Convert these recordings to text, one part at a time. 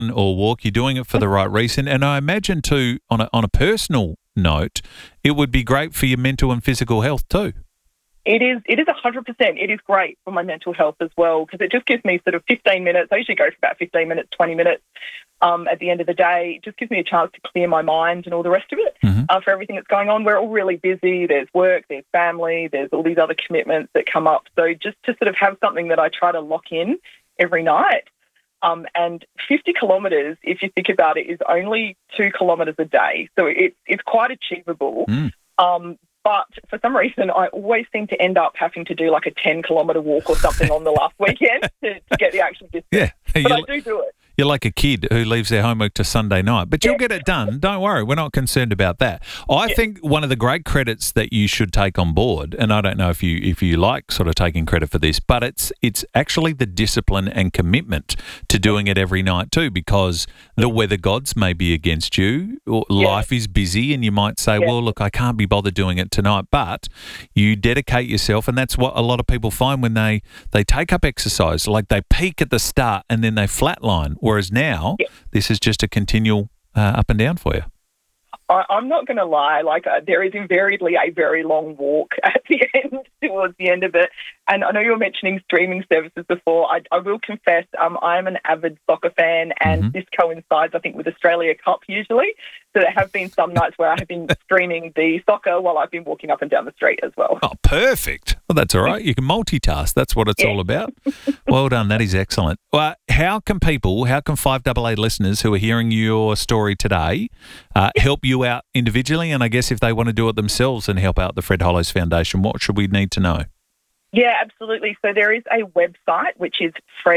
or walk, you're doing it for the right reason. And I imagine too, on a personal note, it would be great for your mental and physical health too. It is 100%. It is great for my mental health as well, because it just gives me sort of 15 minutes. I usually go for about 15 minutes, 20 minutes at the end of the day. It just gives me a chance to clear my mind and all the rest of it for everything that's going on. We're all really busy. There's work, there's family, there's all these other commitments that come up. So just to sort of have something that I try to lock in every night. And 50 kilometres, if you think about it, is only 2 kilometres a day. So it's quite achievable. But for some reason, I always seem to end up having to do like a 10-kilometre walk or something on the last weekend to get the actual distance. Yeah. But I do it. You're like a kid who leaves their homework to Sunday night, but you'll get it done. Don't worry. We're not concerned about that. I think one of the great credits that you should take on board, and I don't know if you like sort of taking credit for this, but it's actually the discipline and commitment to doing it every night too, because the weather gods may be against you, or life is busy, and you might say, well, look, I can't be bothered doing it tonight, but you dedicate yourself, and that's what a lot of people find when they take up exercise. Like they peak at the start and then they flatline. Whereas now, this is just a continual up and down for you. I'm not going to lie, there is invariably a very long walk at the end, towards the end of it. And I know you were mentioning streaming services before. I will confess, I am an avid soccer fan, and this coincides, I think, with Australia Cup usually. So there have been some nights where I have been streaming the soccer while I've been walking up and down the street as well. Oh, perfect. Well, that's all right. You can multitask. That's what it's all about. Well done. That is excellent. Well, how can 5AA listeners who are hearing your story today help you out individually? And I guess if they want to do it themselves and help out the Fred Hollows Foundation, what should we need to know? Yeah, absolutely. So there is a website, which is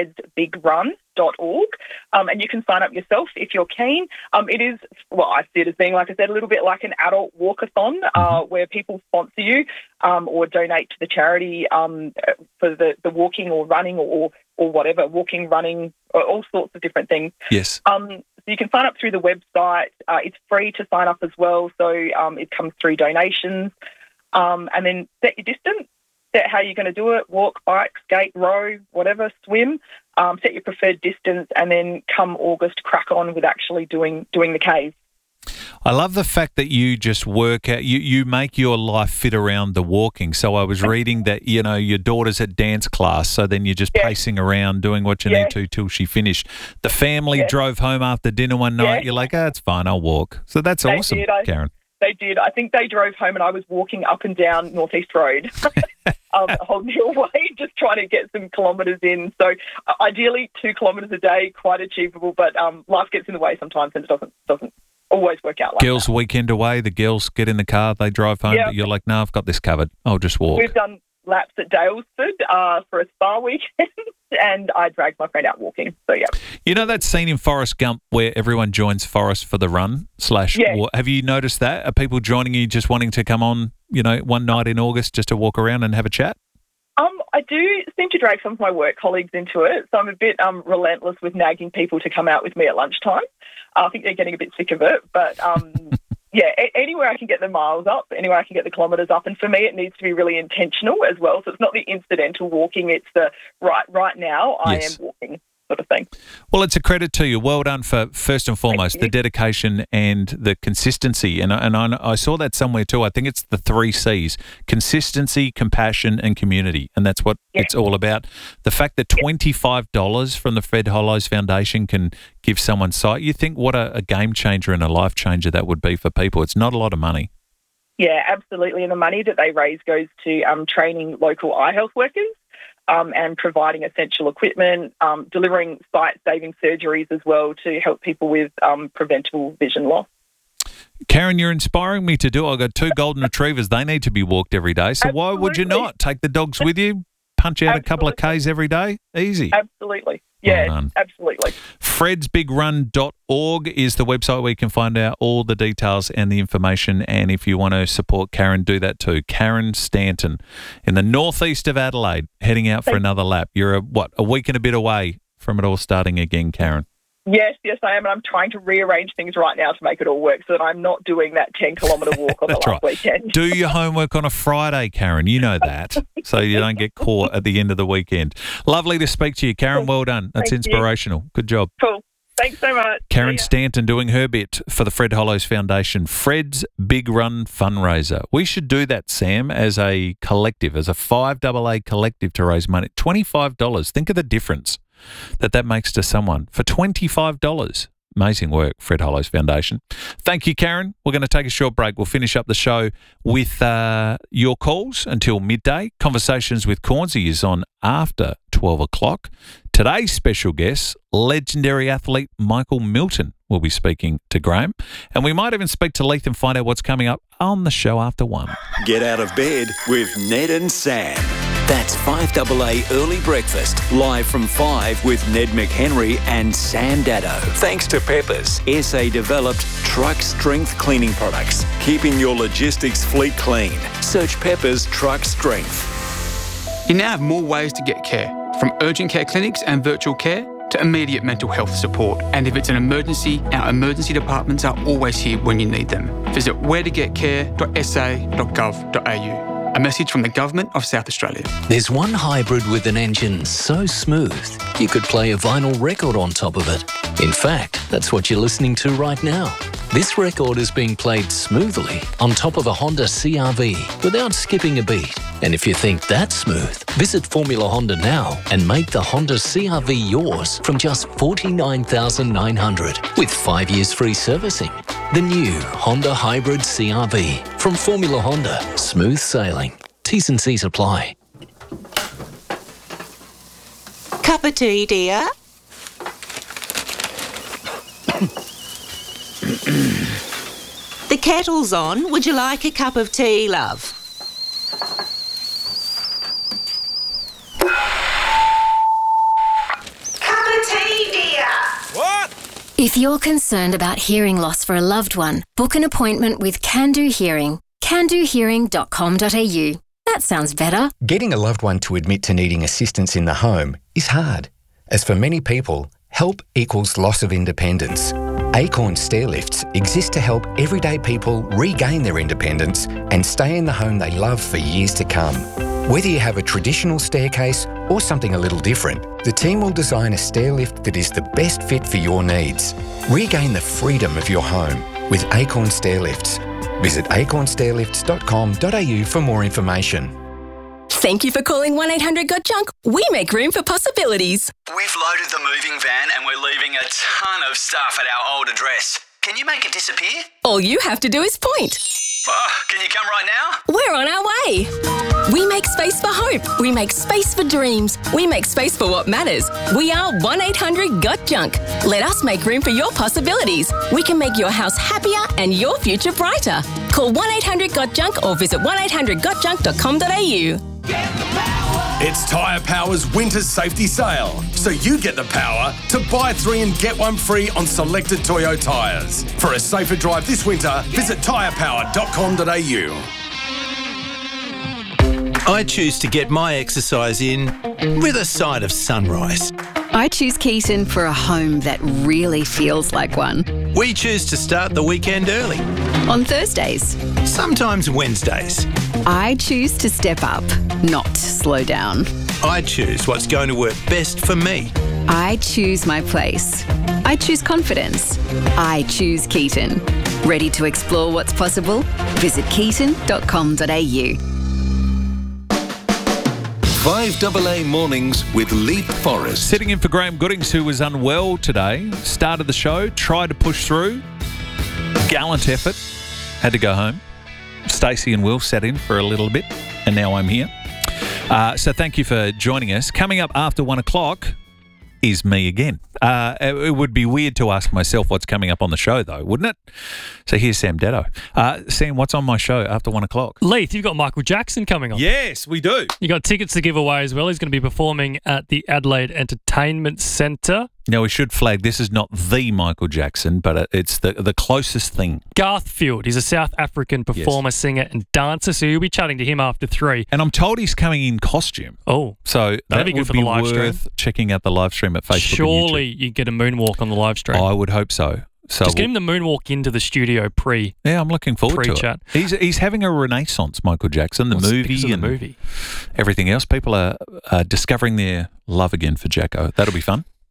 fredsbigrun.org, and you can sign up yourself if you're keen. It is, I see it as being, like I said, a little bit like an adult walkathon where people sponsor you or donate to the charity for the walking or running or whatever, walking, running, all sorts of different things. Yes. So you can sign up through the website. It's free to sign up as well, so it comes through donations. And then set your distance. Set how you're going to do it, walk, bike, skate, row, whatever, swim, set your preferred distance, and then come August, crack on with actually doing the Ks. I love the fact that you just work out, you make your life fit around the walking. So I was reading that, your daughter's at dance class, so then you're just pacing around doing what you need to till she finished. The family drove home after dinner one night. You're like, it's fine, I'll walk. So that's awesome, Karen. They did. I think they drove home and I was walking up and down Northeast Road, holding it away, just trying to get some kilometres in. So ideally 2 kilometres a day, quite achievable, but life gets in the way sometimes and it doesn't always work out like Girls' that. weekend away, the girls get in the car, they drive home, but you're like, no, I've got this covered. I'll just walk. We've done laps at Daylesford for a spa weekend and I dragged my friend out walking. So, yeah. You know that scene in Forrest Gump where everyone joins Forrest for the run / have you noticed that? Are people joining you just wanting to come on, one night in August just to walk around and have a chat? I do seem to drag some of my work colleagues into it, so I'm a bit relentless with nagging people to come out with me at lunchtime. I think they're getting a bit sick of it, but anywhere I can get the miles up, anywhere I can get the kilometres up, and for me it needs to be really intentional as well, so it's not the incidental walking, it's the right now I am walking sort of thing. Well, it's a credit to you. Well done for, first and foremost, the dedication and the consistency. And I saw that somewhere too. I think it's the 3 C's: consistency, compassion, and community. And that's what it's all about. The fact that $25 from the Fred Hollows Foundation can give someone sight, you think what a game changer and a life changer that would be for people. It's not a lot of money. Yeah, absolutely. And the money that they raise goes to training local eye health workers. And providing essential equipment, delivering sight-saving surgeries as well to help people with preventable vision loss. Karen, you're inspiring me to do it. I've got 2 golden retrievers. They need to be walked every day. So why would you not? Take the dogs with you, punch out a couple of Ks every day. Easy. Absolutely. Yeah, absolutely. fredsbigrun.org is the website where you can find out all the details and the information. And if you want to support Karen, do that too. Karen Stanton in the northeast of Adelaide, heading out for another lap. You're a week and a bit away from it all starting again, Karen. Yes, I am. And I'm trying to rearrange things right now to make it all work so that I'm not doing that 10-kilometre walk on the last weekend. Do your homework on a Friday, Karen. You know that. So you don't get caught at the end of the weekend. Lovely to speak to you, Karen. Well done. That's inspirational. Good job. Cool. Thanks so much. Karen See ya. Stanton doing her bit for the Fred Hollows Foundation, Fred's Big Run fundraiser. We should do that, Sam, as a collective, as a 5AA collective to raise money. $25. Think of the difference that makes to someone for $25. Amazing work, Fred Hollows Foundation. Thank you, Karen. We're going to take a short break. We'll finish up the show with your calls until midday. Conversations with Cornsey is on after 12 o'clock. Today's special guest, legendary athlete Michael Milton, will be speaking to Graham. And we might even speak to Leith and find out what's coming up on the show after 1. Get out of bed with Ned and Sam. That's 5AA Early Breakfast, live from 5 with Ned McHenry and Sam Dado. Thanks to Peppers, SA-developed truck strength cleaning products, keeping your logistics fleet clean. Search Peppers Truck Strength. You now have more ways to get care, from urgent care clinics and virtual care to immediate mental health support. And if it's an emergency, our emergency departments are always here when you need them. Visit wheretogetcare.sa.gov.au. A message from the Government of South Australia. There's one hybrid with an engine so smooth you could play a vinyl record on top of it. In fact, that's what you're listening to right now. This record is being played smoothly on top of a Honda CR-V without skipping a beat. And if you think that's smooth, visit Formula Honda now and make the Honda CR-V yours from just $49,900 with 5 years free servicing. The new Honda Hybrid CR-V from Formula Honda. Smooth sailing. T's and C's apply. Cup of tea, dear? The kettle's on. Would you like a cup of tea, love? Cup of tea, dear? What? If you're concerned about hearing loss for a loved one, book an appointment with Can Do Hearing. candohearing.com.au. That sounds better. Getting a loved one to admit to needing assistance in the home is hard, as for many people, help equals loss of independence. Acorn Stairlifts exist to help everyday people regain their independence and stay in the home they love for years to come. Whether you have a traditional staircase or something a little different, the team will design a stairlift that is the best fit for your needs. Regain the freedom of your home with Acorn Stairlifts. Visit acornstairlifts.com.au for more information. Thank you for calling 1-800-GOT-JUNK. We make room for possibilities. We've loaded the moving van and we're leaving a ton of stuff at our old address. Can you make it disappear? All you have to do is point. Can you come right now? We're on our way. We make space for hope. We make space for dreams. We make space for what matters. We are 1-800-GOT-JUNK. Let us make room for your possibilities. We can make your house happier and your future brighter. Call 1-800-GOT-JUNK or visit 1-800-GOT-JUNK.com.au. It's Tyre Power's winter safety sale, so you get the power to buy 3 and get 1 free on selected Toyo tyres. For a safer drive this winter, visit tyrepower.com.au. I choose to get my exercise in with a side of sunrise. I choose Keaton for a home that really feels like one. We choose to start the weekend early. On Thursdays. Sometimes Wednesdays. I choose to step up, not slow down. I choose what's going to work best for me. I choose my place. I choose confidence. I choose Keaton. Ready to explore what's possible? Visit keaton.com.au. 5AA Mornings with Leith Forrest. Sitting in for Graham Goodings, who was unwell today. Started the show, tried to push through. Gallant effort. Had to go home. Stacey and Will sat in for a little bit, and now I'm here. So thank you for joining us. Coming up after 1 o'clock is me again. It would be weird to ask myself what's coming up on the show, though, wouldn't it? So here's Sam Dado. Sam, what's on my show after 1 o'clock? Leith, you've got Michael Jackson coming on. Yes, we do. You got tickets to give away as well. He's going to be performing at the Adelaide Entertainment Centre. Now, we should flag this is not the Michael Jackson, but it's the closest thing. Garth Field. He's a South African performer, singer and dancer, so you'll be chatting to him after 3. And I'm told he's coming in costume. Oh. So that'd be good for the live stream. Worth checking out the live stream at Facebook Surely and YouTube. you get a moonwalk on the live stream. I would hope so. Just get him the moonwalk into the studio pre. Yeah, I'm looking forward to it. He's having a renaissance, Michael Jackson, the movie, everything else. People are discovering their love again for Jacko. That'll be fun.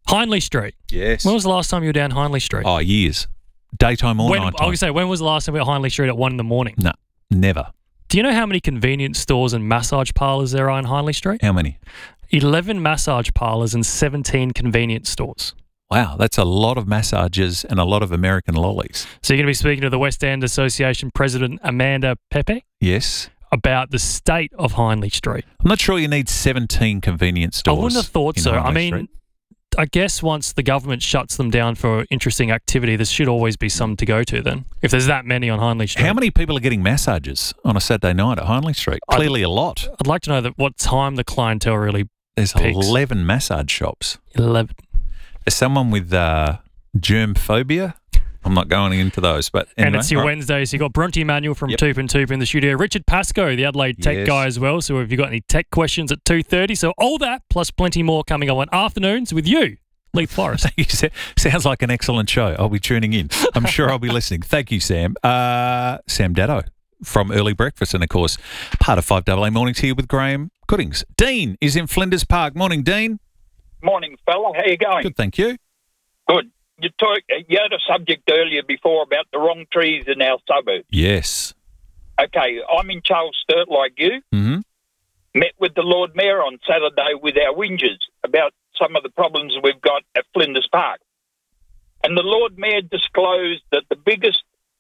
Hindley Street. Yes. When was the last time you were down Hindley Street? Oh, years. Daytime or I was nighttime? going to say, when was the last time we were at Hindley Street at 1 a.m? No, never. Do you know how many convenience stores and massage parlours there are in Hindley Street? How many? 11 massage parlours and 17 convenience stores. Wow, that's a lot of massages and a lot of American lollies. So you're going to be speaking to the West End Association President Amanda Pepe Yes. about the state of Hindley Street. I'm not sure you need 17 convenience stores. I wouldn't have thought in so. Hindley I mean, Street. I guess once the government shuts them down for interesting activity, there should always be some to go to then, if there's that many on Hindley Street. How many people are getting massages on a Saturday night at Hindley Street? Clearly a lot. I'd like to know what time the clientele really There's peaks. 11 massage shops. 11. As someone with germ phobia, I'm not going into those. But anyway, And it's your all right. Wednesday, so you've got Bronte Emanuel from Toop and Toop in the studio. Richard Pascoe, the Adelaide tech Yes. guy as well. So have you got any tech questions at 2:30? So all that plus plenty more coming on afternoons with you, Leith Forrest. Sounds like an excellent show. I'll be tuning in. I'm sure I'll be listening. Thank you, Sam. Sam Datto from Early Breakfast and, of course, part of 5AA Mornings here with Graham Goodings. Dean is in Flinders Park. Morning, Dean. Morning, fella. How you going? Good, thank you. Good. You had a subject earlier before about the wrong trees in our suburb. Yes. Okay, I'm in Charles Sturt like you. Mm-hmm. Met with the Lord Mayor on Saturday with our whingers about some of the problems we've got at Flinders Park. And the Lord Mayor disclosed that the biggest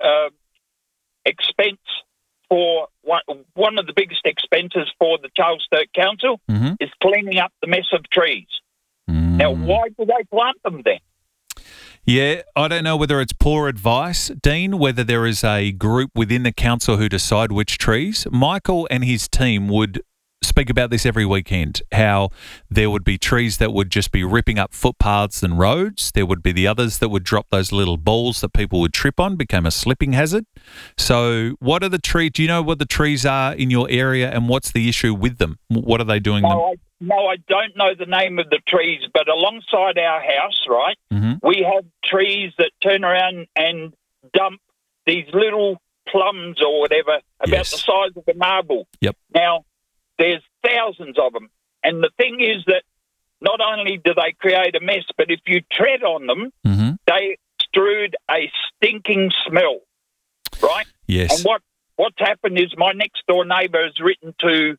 expense for one of the biggest expenses for the Charles Sturt Council is cleaning up the mess of trees. Now, why do they plant them then? Yeah, I don't know whether it's poor advice, Dean, whether there is a group within the council who decide which trees. Michael and his team would speak about this every weekend, how there would be trees that would just be ripping up footpaths and roads. There would be the others that would drop those little balls that people would trip on, became a slipping hazard. So what are the trees? Do you know what the trees are in your area and what's the issue with them? What are they doing? No, I don't know the name of the trees, but alongside our house, right, we have trees that turn around and dump these little plums or whatever about the size of a marble. Yep. Now, there's thousands of them. And the thing is that not only do they create a mess, but if you tread on them, they extrude a stinking smell, right? Yes. And what's happened is my next-door neighbour has written to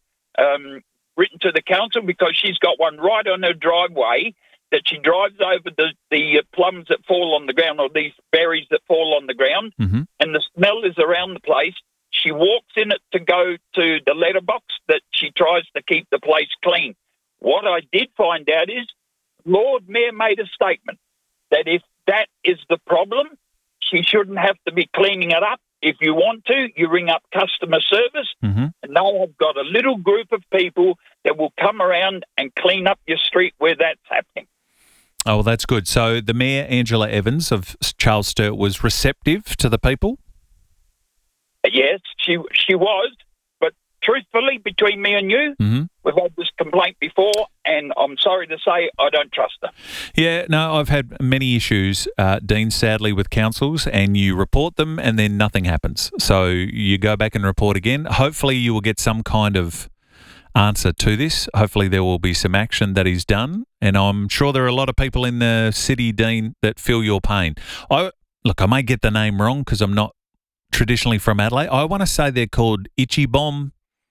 the council because she's got one right on her driveway that she drives over the plums that fall on the ground or these berries that fall on the ground, and the smell is around the place. She walks in it to go to the letterbox that she tries to keep the place clean. What I did find out is Lord Mayor made a statement that if that is the problem, she shouldn't have to be cleaning it up. If you want to, you ring up customer service, and they have got a little group of people that will come around and clean up your street where that's happening. Oh, well, that's good. So the Mayor, Angela Evans of Charles Sturt, was receptive to the people? Yes, she was, but truthfully, between me and you, we've had this complaint before, and I'm sorry to say I don't trust her. Yeah, no, I've had many issues, Dean, sadly, with councils, and you report them and then nothing happens. So you go back and report again. Hopefully you will get some kind of answer to this. Hopefully there will be some action that is done, and I'm sure there are a lot of people in the city, Dean, that feel your pain. I may get the name wrong because I'm not traditionally from Adelaide. I want to say they're called itchy bomb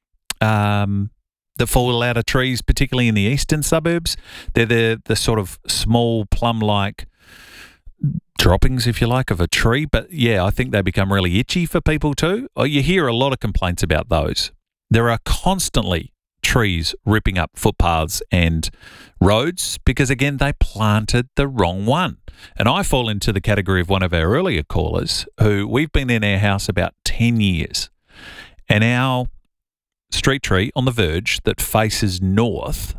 that fall out of trees, particularly in the eastern suburbs. They're the sort of small plum-like droppings, if you like, of a tree. But, yeah, I think they become really itchy for people too. You hear a lot of complaints about those. There are constantly trees ripping up footpaths and roads because, again, they planted the wrong one. And I fall into the category of one of our earlier callers who we've been in our house about 10 years, and our street tree on the verge that faces north,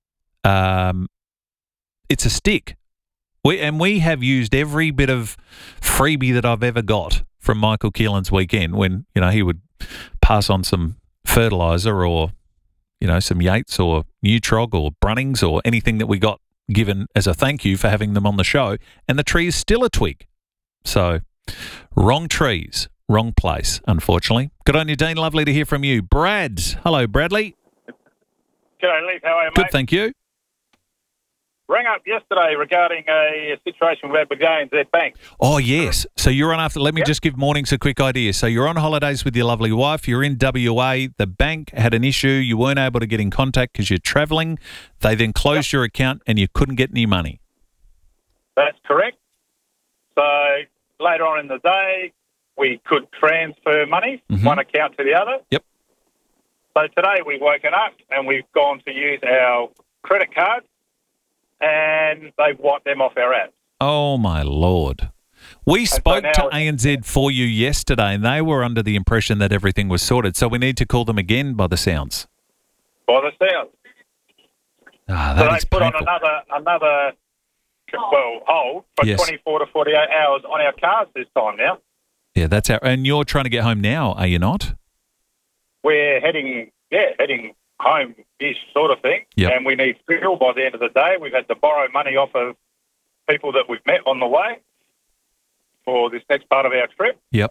it's a stick. We have used every bit of freebie that I've ever got from Michael Keelan's weekend when, he would pass on some fertiliser or, some Yates or Nutrog or Brunnings or anything that we got given as a thank you for having them on the show, and the tree is still a twig. So, wrong trees, wrong place, unfortunately. Good on you, Dean. Lovely to hear from you. Brad. Hello, Bradley. G'day, Leith. How are you, mate? Good, thank you. rang up yesterday regarding a situation we had with ANZ Bank. Oh, yes. So you're on after. Let me just give Mornings a quick idea. So you're on holidays with your lovely wife. You're in WA. The bank had an issue. You weren't able to get in contact because you're travelling. They then closed your account and you couldn't get any money. That's correct. So later on in the day, we could transfer money from one account to the other. Yep. So today we've woken up and we've gone to use our credit card, and they've wiped them off our app. Oh, my Lord. We spoke to ANZ for you yesterday, and they were under the impression that everything was sorted. So we need to call them again by the sounds. By the sounds. Ah, so that they is put painful. on another hold for 24 to 48 hours on our cards this time now. Yeah, that's our. And you're trying to get home now, are you not? We're heading home-ish sort of thing, and we need fuel by the end of the day. We've had to borrow money off of people that we've met on the way for this next part of our trip. Yep.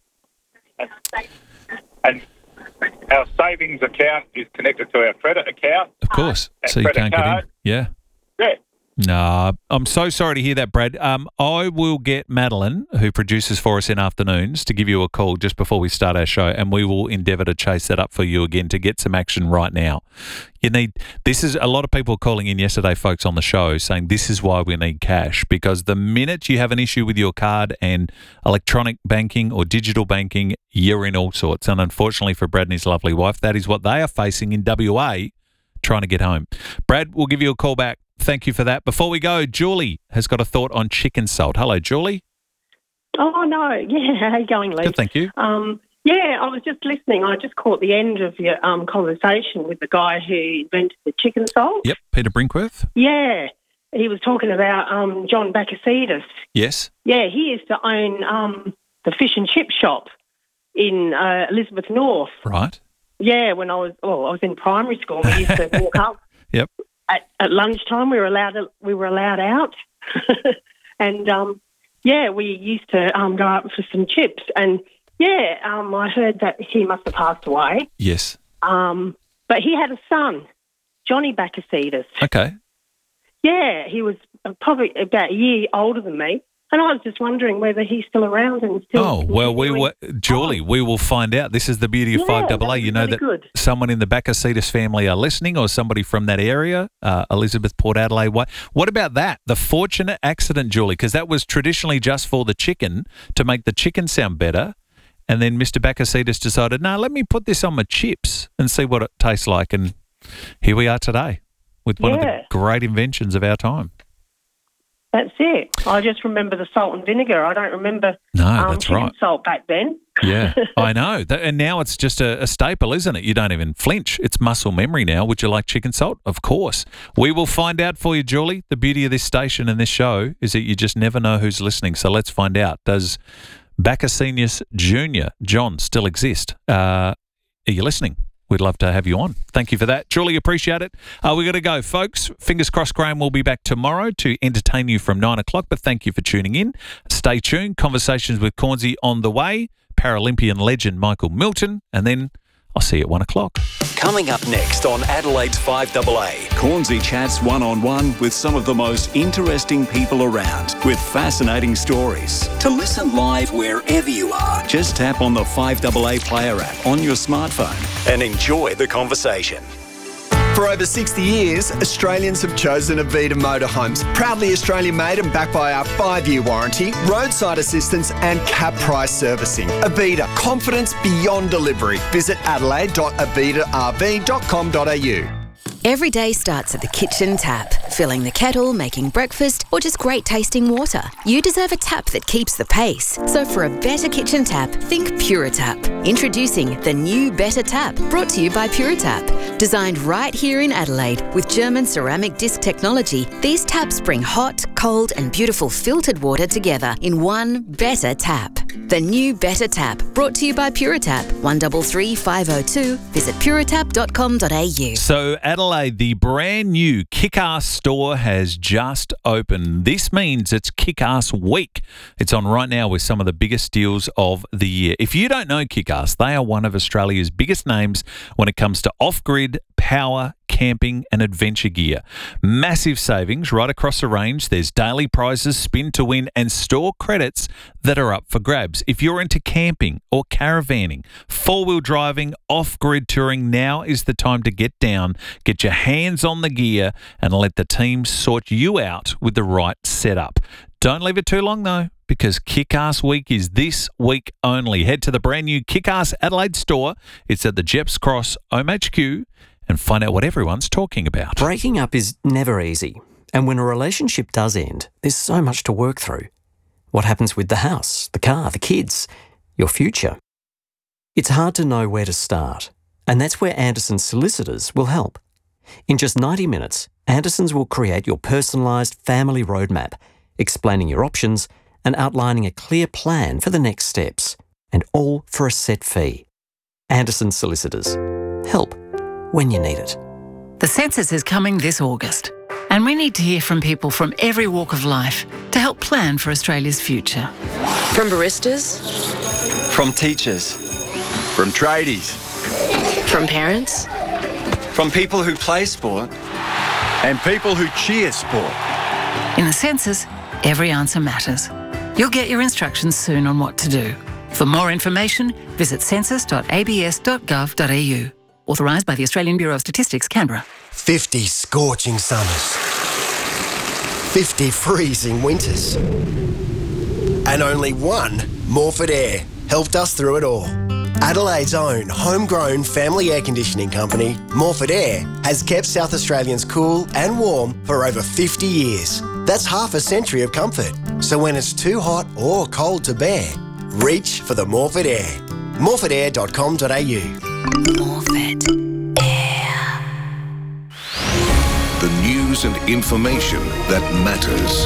And our savings account is connected to our credit account. Of course. So you can't get in. Yeah. Yeah. No, I'm so sorry to hear that, Brad. I will get Madeline, who produces for us in afternoons, to give you a call just before we start our show, and we will endeavour to chase that up for you again to get some action right now. This is a lot of people calling in yesterday, folks, on the show saying this is why we need cash, because the minute you have an issue with your card and electronic banking or digital banking, you're in all sorts. And unfortunately for Brad and his lovely wife, that is what they are facing in WA, trying to get home. Brad, we'll give you a call back. Thank you for that. Before we go, Julie has got a thought on chicken salt. Hello, Julie. Oh, no. Yeah, how are you going, Lee? Good, thank you. Yeah, I was just listening. I just caught the end of your conversation with the guy who invented the chicken salt. Yep, Peter Brinkworth. Yeah, he was talking about John Bakasidis. Yes. Yeah, he used to own the fish and chip shop in Elizabeth North. Right. Yeah, when I was in primary school, we used to walk up. Yep. At lunchtime, we were allowed out, and we used to go up for some chips. And I heard that he must have passed away. Yes. But he had a son, Johnny Bakasidis. Okay. Yeah, he was probably about a year older than me. And I was just wondering whether he's still around and still... Oh, well, Julie, we will find out. This is the beauty of 5AA. You know that someone in the Bakasidis family are listening, or somebody from that area, Elizabeth, Port Adelaide. What about that? The fortunate accident, Julie, because that was traditionally just for the chicken, to make the chicken sound better. And then Mr. Bakasidis decided, no, let me put this on my chips and see what it tastes like. And here we are today with one of the great inventions of our time. That's it. I just remember the salt and vinegar. I don't remember that's chicken right. salt back then. Yeah, I know. And now it's just a staple, isn't it? You don't even flinch. It's muscle memory now. Would you like chicken salt? Of course. We will find out for you, Julie. The beauty of this station and this show is that you just never know who's listening. So let's find out. Does Bakasidis Jr., John, still exist? Are you listening? We'd love to have you on. Thank you for that. Julie, appreciate it. We got to go, folks. Fingers crossed Graham will be back tomorrow to entertain you from 9 o'clock, but thank you for tuning in. Stay tuned. Conversations with Cornsey on the way. Paralympian legend Michael Milton, and then I'll see you at 1 o'clock. Coming up next on Adelaide's 5AA, Cornsey chats one-on-one with some of the most interesting people around with fascinating stories. To listen live wherever you are, just tap on the 5AA Player app on your smartphone and enjoy the conversation. For over 60 years, Australians have chosen Avita Motorhomes. Proudly Australian-made and backed by our 5-year warranty, roadside assistance and cap price servicing. Avita, confidence beyond delivery. Visit adelaide.avitarv.com.au. Every day starts at the kitchen tap. Filling the kettle, making breakfast, or just great tasting water. You deserve a tap that keeps the pace. So for a better kitchen tap, think PuraTap. Introducing the new Better Tap, brought to you by PuraTap. Designed right here in Adelaide with German ceramic disc technology, these taps bring hot, cold and beautiful filtered water together in one better tap. The new Better Tap, brought to you by PuraTap. 133 502. Visit puratap.com.au. So Adelaide, the brand new Kick-Ass store has just opened. This means it's Kick-Ass Week. It's on right now with some of the biggest deals of the year. If you don't know Kick-Ass, they are one of Australia's biggest names when it comes to off-grid power camping and adventure gear. Massive savings right across the range. There's daily prizes, spin to win, and store credits that are up for grabs. If you're into camping or caravanning, four-wheel driving, off-grid touring, now is the time to get down, get your hands on the gear, and let the team sort you out with the right setup. Don't leave it too long, though, because Kick-Ass Week is this week only. Head to the brand new Kick-Ass Adelaide store. It's at the Jeps Cross OMHQ, and find out what everyone's talking about. Breaking up is never easy, and when a relationship does end, there's so much to work through. What happens with the house, the car, the kids, your future? It's hard to know where to start, and that's where Anderson's solicitors will help. In just 90 minutes, Anderson's will create your personalised family roadmap, explaining your options and outlining a clear plan for the next steps, and all for a set fee. Anderson's Solicitors. Help when you need it. The census is coming this August, and we need to hear from people from every walk of life to help plan for Australia's future. From baristas, from teachers, from tradies, from parents, from people who play sport, and people who cheer sport. In the census, every answer matters. You'll get your instructions soon on what to do. For more information, visit census.abs.gov.au. Authorised by the Australian Bureau of Statistics, Canberra. 50 scorching summers. 50 freezing winters. And only one Morford Air helped us through it all. Adelaide's own homegrown family air conditioning company, Morford Air, has kept South Australians cool and warm for over 50 years. That's half a century of comfort. So when it's too hot or cold to bear, reach for the Morford Air. morfordair.com.au. Morford Air. The news and information that matters.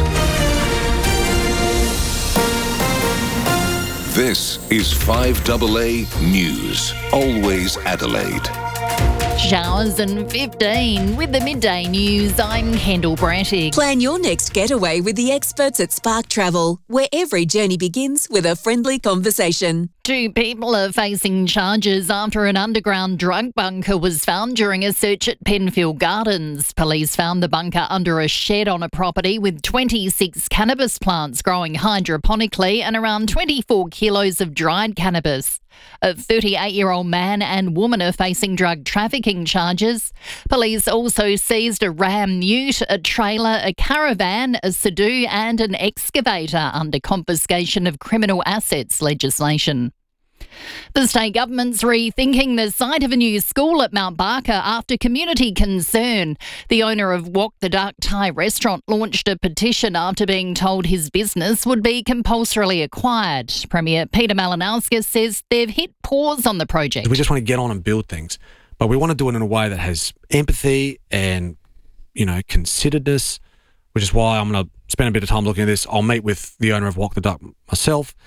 This is 5AA News. Always Adelaide. Showers and 15. With the midday news, I'm Kendall Brattig. Plan your next getaway with the experts at Spark Travel, where every journey begins with a friendly conversation. 2 people are facing charges after an underground drug bunker was found during a search at Penfield Gardens. Police found the bunker under a shed on a property with 26 cannabis plants growing hydroponically and around 24 kilos of dried cannabis. A 38-year-old man and woman are facing drug trafficking charges. Police also seized a Ram Ute, a trailer, a caravan, a Sudoku and an excavator under confiscation of criminal assets legislation. The state government's rethinking the site of a new school at Mount Barker after community concern. The owner of Walk the Duck Thai restaurant launched a petition after being told his business would be compulsorily acquired. Premier Peter Malinowskis says they've hit pause on the project. We just want to get on and build things, but we want to do it in a way that has empathy and, consideredness, which is why I'm going to spend a bit of time looking at this. I'll meet with the owner of Walk the Duck myself,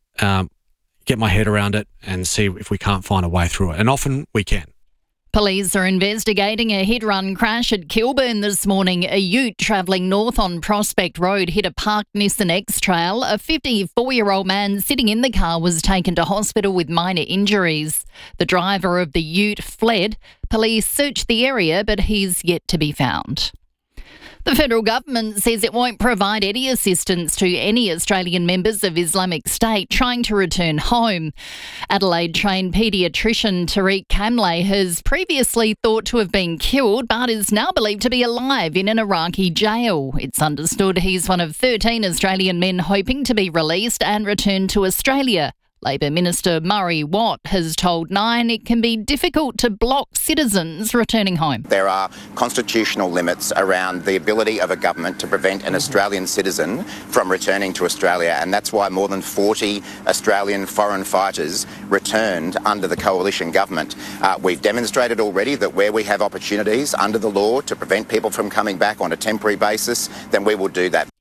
get my head around it and see if we can't find a way through it. And often we can. Police are investigating a hit-run crash at Kilburn this morning. A ute travelling north on Prospect Road hit a parked Nissan X-Trail. A 54-year-old man sitting in the car was taken to hospital with minor injuries. The driver of the ute fled. Police searched the area, but he's yet to be found. The federal government says it won't provide any assistance to any Australian members of Islamic State trying to return home. Adelaide-trained paediatrician Tariq Kamle has previously thought to have been killed but is now believed to be alive in an Iraqi jail. It's understood he's one of 13 Australian men hoping to be released and return to Australia. Labor Minister Murray Watt has told Nine it can be difficult to block citizens returning home. There are constitutional limits around the ability of a government to prevent an Australian citizen from returning to Australia, and that's why more than 40 Australian foreign fighters returned under the coalition government. We've demonstrated already that where we have opportunities under the law to prevent people from coming back on a temporary basis, then we will do that.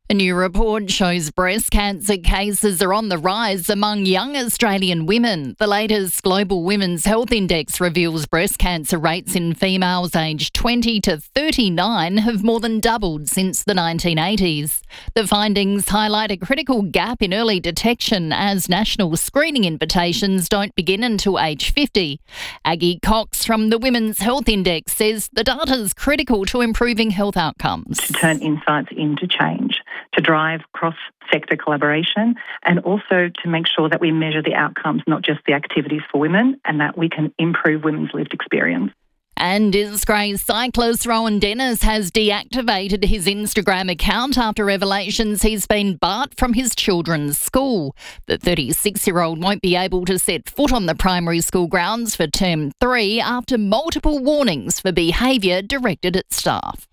A new report shows breast cancer cases are on the rise among young Australian women. The latest Global Women's Health Index reveals breast cancer rates in females aged 20 to 39 have more than doubled since the 1980s. The findings highlight a critical gap in early detection as national screening invitations don't begin until age 50. Aggie Cox from the Women's Health Index says the data is critical to improving health outcomes. To turn insights into change, to drive cross-sector collaboration, and also to make sure that we measure the outcomes, not just the activities for women, and that we can improve women's lived experience. And Disgraced cyclist Rowan Dennis has deactivated his Instagram account after revelations he's been barred from his children's school. The 36-year-old won't be able to set foot on the primary school grounds for term 3 after multiple warnings for behaviour directed at staff.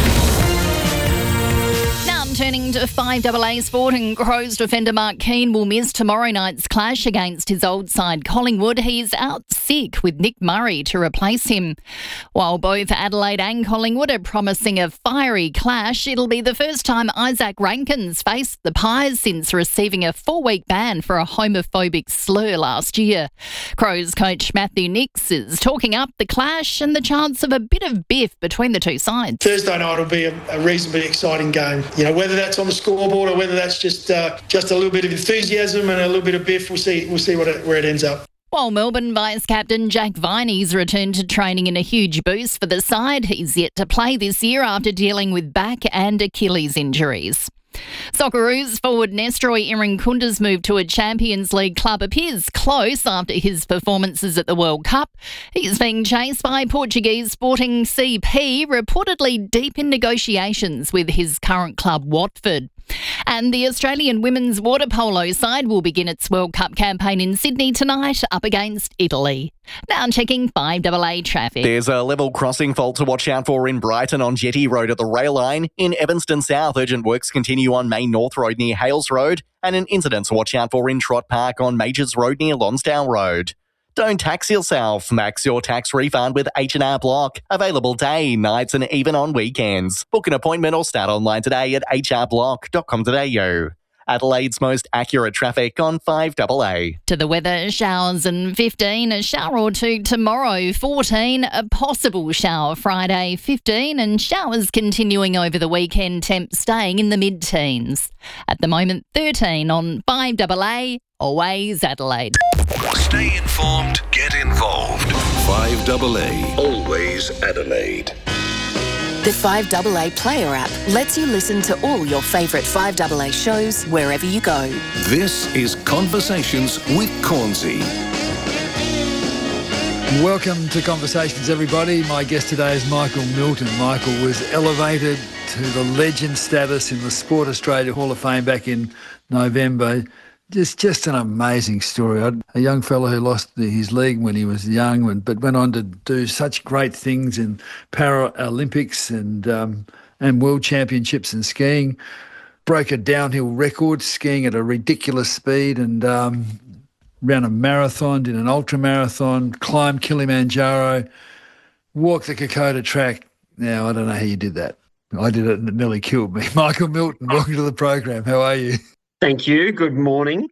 Turning to 5AA sport, and Crows defender Mark Keane will miss tomorrow night's clash against his old side Collingwood. He's out sick with Nick Murray to replace him. While both Adelaide and Collingwood are promising a fiery clash, it'll be the first time Isaac Rankins faced the Pies since receiving a 4-week ban for a homophobic slur last year. Crows coach Matthew Nix is talking up the clash and the chance of a bit of biff between the two sides. Thursday night will be a reasonably exciting game. Whether that's on the scoreboard or whether that's just a little bit of enthusiasm and a little bit of biff, we'll see where it ends up. While Melbourne Vice-Captain Jack Viney's returned to training in a huge boost for the side, he's yet to play this year after dealing with back and Achilles injuries. Socceroos forward Nestroy Irankunda's move to a Champions League club appears close after his performances at the World Cup. He's being chased by Portuguese Sporting CP, reportedly deep in negotiations with his current club Watford. And the Australian women's water polo side will begin its World Cup campaign in Sydney tonight up against Italy. Now checking 5AA traffic. There's a level crossing fault to watch out for in Brighton on Jetty Road at the rail line. In Evanston South, urgent works continue on Main North Road near Hales Road. And an incident to watch out for in Trott Park on Majors Road near Lonsdale Road. Don't tax yourself. Max your tax refund with H&R Block. Available day, nights and even on weekends. Book an appointment or start online today at hrblock.com.au. Adelaide's most accurate traffic on 5AA. To the weather, showers and 15, a shower or two tomorrow, 14, a possible shower Friday, 15, and showers continuing over the weekend, temp staying in the mid-teens. At the moment, 13 on 5AA, always Adelaide. Stay informed, get involved. 5AA, always Adelaide. The 5AA Player app lets you listen to all your favourite 5AA shows wherever you go. This is Conversations with Cornsey. Welcome to Conversations, everybody. My guest today is Michael Milton. Michael was elevated to the legend status in the Sport Australia Hall of Fame back in November. Just an amazing story. A young fellow who lost his leg when he was young, but went on to do such great things in Paralympics and World Championships in skiing. Broke a downhill record, skiing at a ridiculous speed, and ran a marathon, did an ultra marathon, climbed Kilimanjaro, walked the Kokoda track. Now, I don't know how you did that. I did it and it nearly killed me. Michael Milton, welcome to the program. How are you? Thank you. Good morning.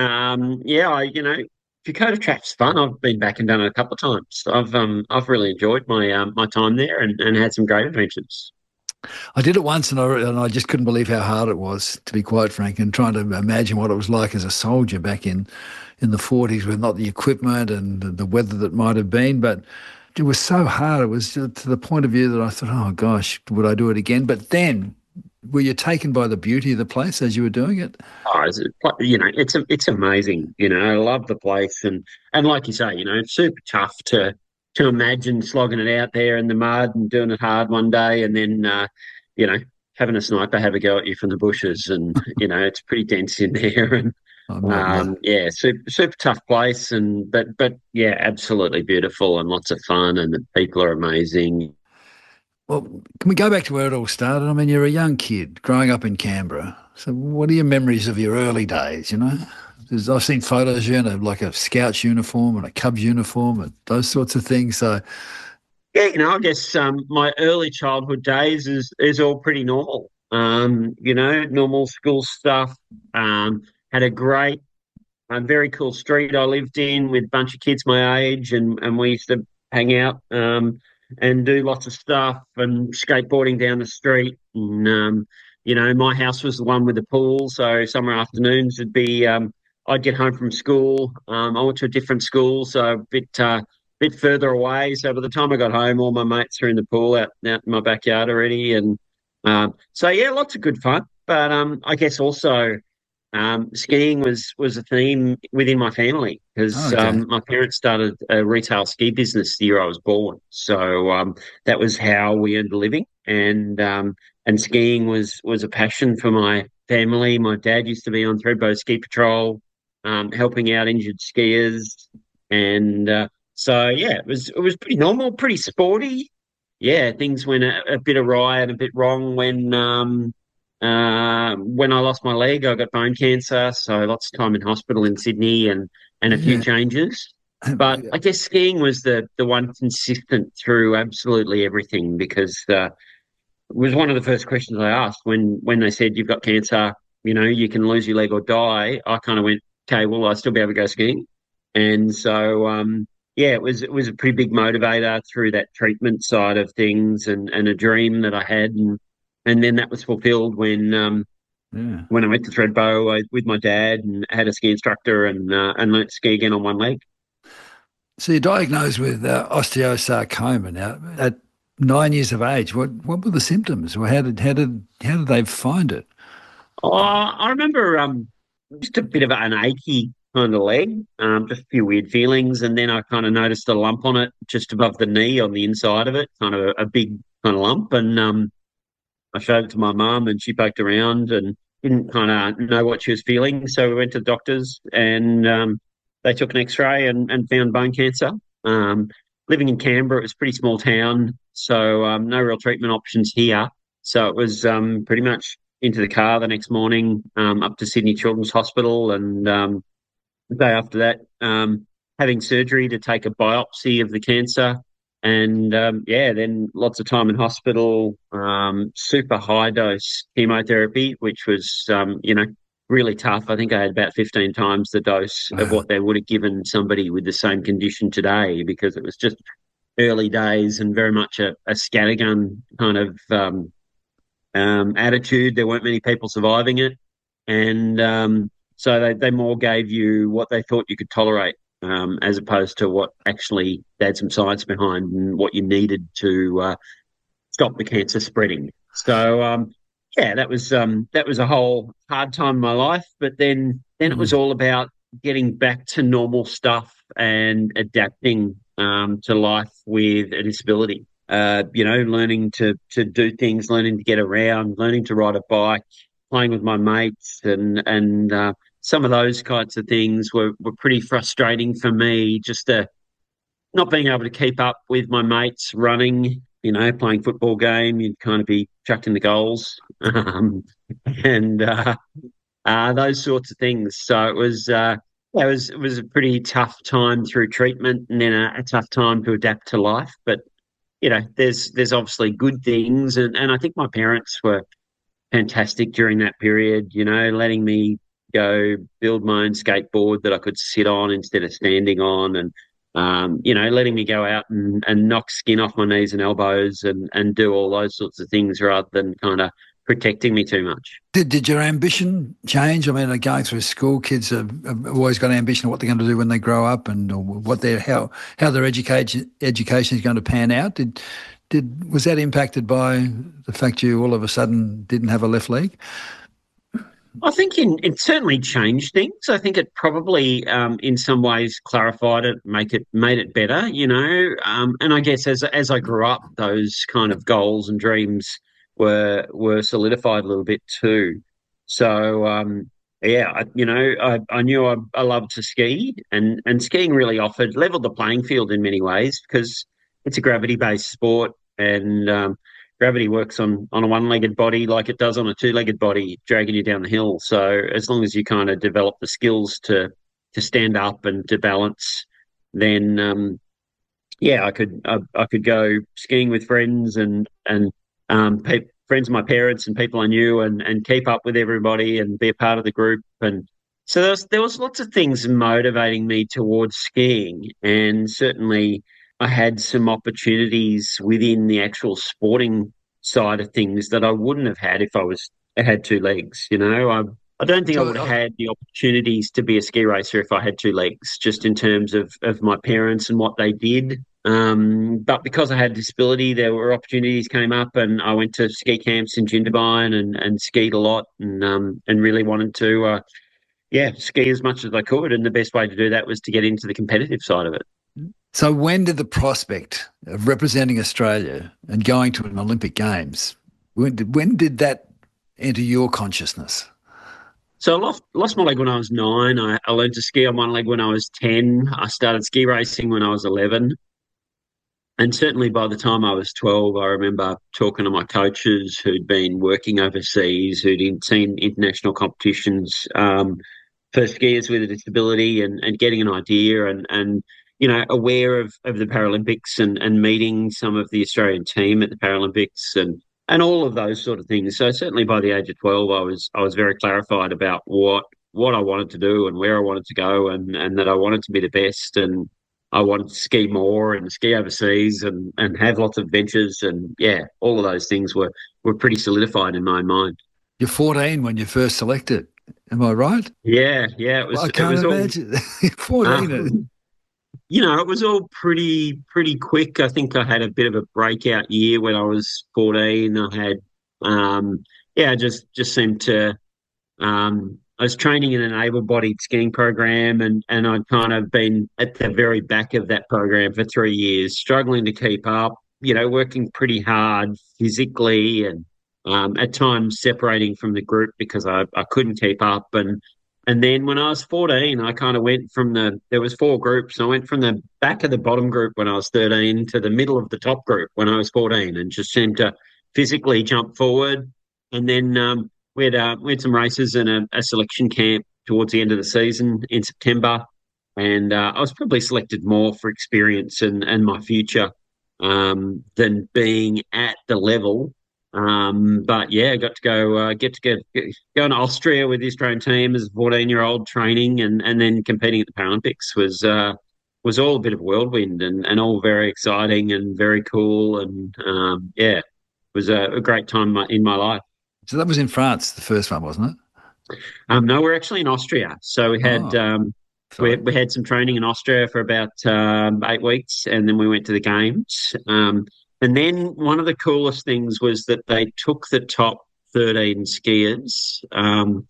Kokoda track's fun. I've been back and done it a couple of times. I've really enjoyed my time there and had some great adventures. I did it once and I just couldn't believe how hard it was, to be quite frank, and trying to imagine what it was like as a soldier back in the 40s with not the equipment and the weather that might have been, but it was so hard. It was to the point of view that I thought, oh gosh, would I do it again? But then, were you taken by the beauty of the place as you were doing it? Oh, it's amazing. I love the place, and like you say, it's super tough to imagine slogging it out there in the mud and doing it hard one day, and then having a sniper have a go at you from the bushes, and it's pretty dense in there, and super tough place, but yeah, absolutely beautiful and lots of fun, and the people are amazing. Well, can we go back to where it all started? I mean, you're a young kid growing up in Canberra. So what are your memories of your early days, I've seen photos of you in like a Scouts uniform and a Cubs uniform and those sorts of things. So, yeah, I guess my early childhood days is all pretty normal. Normal school stuff. Had a great, very cool street I lived in with a bunch of kids my age, and we used to hang out and do lots of stuff and skateboarding down the street. And, my house was the one with the pool, so summer afternoons it'd be I'd get home from school. I went to a different school, so a bit further away. So by the time I got home, all my mates were in the pool out in my backyard already. And lots of good fun. But I guess also skiing was a theme within my family because my parents started a retail ski business the year I was born. So that was how we earned a living. And skiing was a passion for my family. My dad used to be on Thredbo Ski Patrol, helping out injured skiers. And it was pretty normal, pretty sporty. Yeah, things went a bit awry and a bit wrong when I lost my leg. I got bone cancer, so lots of time in hospital in Sydney and a few changes. But I guess skiing was the one consistent through absolutely everything because it was one of the first questions I asked when they said you've got cancer, you can lose your leg or die. I kind of went, okay, will I still be able to go skiing? And so, it was a pretty big motivator through that treatment side of things and a dream that I had. And then that was fulfilled when I went to Thredbo with my dad and had a ski instructor and learnt to ski again on one leg. So you're diagnosed with osteosarcoma now at 9 years of age. What were the symptoms? Or how did they find it? Oh, I remember just a bit of an achy kind of leg, just a few weird feelings, and then I kind of noticed a lump on it just above the knee on the inside of it, kind of a big kind of lump, and I showed it to my mum and she poked around and didn't kind of know what she was feeling, so we went to the doctors and they took an x-ray and found bone cancer. Living in Canberra, it was a pretty small town, so no real treatment options here, so it was pretty much into the car the next morning up to Sydney Children's Hospital, and the day after that, having surgery to take a biopsy of the cancer. And, then lots of time in hospital, super high dose chemotherapy, which was, really tough. I think I had about 15 times the dose of what they would have given somebody with the same condition today because it was just early days and very much a scattergun kind of attitude. There weren't many people surviving it. And so they more gave you what they thought you could tolerate. As opposed to what actually they had some science behind and what you needed to stop the cancer spreading. So, that was a whole hard time in my life. But then it was all about getting back to normal stuff and adapting to life with a disability. Learning to do things, learning to get around, learning to ride a bike, playing with my mates, and some of those kinds of things were pretty frustrating for me, just not being able to keep up with my mates running, playing football game, you'd kind of be chucked in the goals and those sorts of things. So it was a pretty tough time through treatment and then a tough time to adapt to life. But, there's obviously good things. And I think my parents were fantastic during that period, letting me go build my own skateboard that I could sit on instead of standing on, and letting me go out and knock skin off my knees and elbows and do all those sorts of things rather than kind of protecting me too much. Did your ambition change? I mean, going through school, kids have always got an ambition of what they're going to do when they grow up and how their education is going to pan out. Was that impacted by the fact you all of a sudden didn't have a left leg? I think it certainly changed things. I think it probably, in some ways, clarified it, made it better. And I guess as I grew up, those kind of goals and dreams were solidified a little bit too. So I knew I loved to ski, and skiing really leveled the playing field in many ways because it's a gravity-based sport, and gravity works on a one-legged body like it does on a two-legged body, dragging you down the hill. So as long as you kind of develop the skills to stand up and to balance, then I could go skiing with friends and friends of my parents and people I knew and keep up with everybody and be a part of the group. And so there was lots of things motivating me towards skiing, and certainly I had some opportunities within the actual sporting side of things that I wouldn't have had if I had two legs. I don't think I would have had the opportunities to be a ski racer if I had two legs, just in terms of my parents and what they did. But because I had a disability, there were opportunities came up, and I went to ski camps in Jindabyne and skied a lot, and really wanted to ski as much as I could. And the best way to do that was to get into the competitive side of it. So when did the prospect of representing Australia and going to an Olympic Games, when did that enter your consciousness? So I lost my leg when I was 9. I learned to ski on one leg when I was 10. I started ski racing when I was 11. And certainly by the time I was 12, I remember talking to my coaches who'd been working overseas, who'd seen international competitions for skiers with a disability, and getting an idea and aware of the Paralympics and meeting some of the Australian team at the Paralympics and all of those sort of things. So certainly by the age of 12, I was very clarified about what I wanted to do and where I wanted to go, and that I wanted to be the best, and I wanted to ski more and ski overseas and have lots of adventures. And all of those things were pretty solidified in my mind. You're 14 when you first selected. Am I right? Yeah. It was. I can't imagine. 14. It was all pretty quick. I think I had a bit of a breakout year when I was 14. I had, just seemed to, I was training in an able-bodied skiing program, and I'd kind of been at the very back of that program for 3 years, struggling to keep up, working pretty hard physically, and at times separating from the group because I couldn't keep up. And then when I was 14, I kind of went there was 4 groups. I went from the back of the bottom group when I was 13 to the middle of the top group when I was 14, and just seemed to physically jump forward. And then we had some races and a selection camp towards the end of the season in September. And I was probably selected more for experience and my future than being at the level. But I got to go going to Austria with the Australian team as a 14-year-old, training and then competing at the Paralympics was all a bit of a whirlwind and all very exciting and very cool. And it was a great time in my life. So that was in France, the first one, wasn't it? No, we're actually in Austria. So we had we had some training in Austria for about 8 weeks, and then we went to the games. And then one of the coolest things was that they took the top 13 skiers, and